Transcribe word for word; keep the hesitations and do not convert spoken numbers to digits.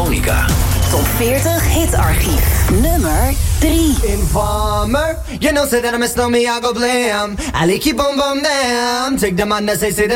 Veronica. Top veertig hitarchief. Nummer drie. Informer, you know say that I miss no me, I go blam. I like keep on bum them. Take them on the say say that